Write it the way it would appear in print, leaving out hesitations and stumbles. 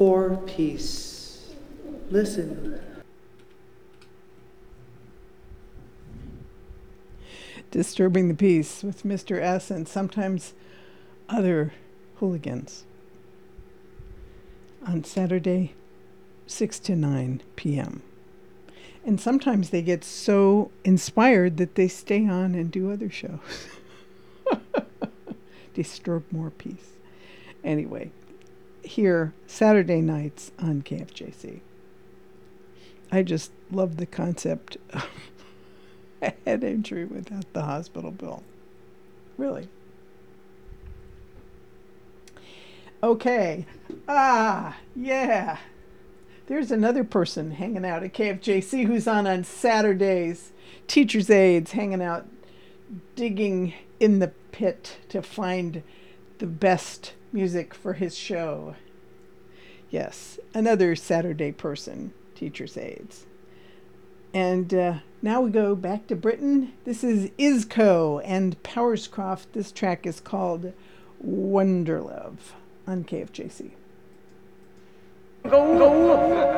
for peace. Listen. Disturbing the peace with Mr. S and sometimes other hooligans. On Saturday, 6 to 9 p.m. And sometimes they get so inspired that they stay on and do other shows. Disturb more peace. Anyway, here, Saturday nights on KFJC. I just love the concept of a head injury without the hospital bill. Really. Okay. Yeah. There's another person hanging out at KFJC who's on Saturdays. Teacher's aides hanging out, digging in the pit to find the best music for his show. Yes, another Saturday person, teacher's aides. And now we go back to Britain. This is Isco and Powerscroft. This track is called Wonderlove on KFJC. Go!